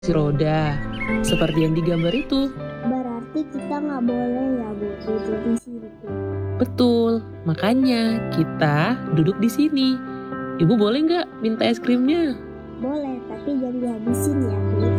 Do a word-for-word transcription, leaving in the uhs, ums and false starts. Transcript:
kursi roda, seperti yang digambar itu. Berarti kita nggak boleh ya Bu duduk di situ. Betul, makanya kita duduk di sini. Ibu boleh nggak minta es krimnya? Boleh, tapi jangan dihabisin ya Bu.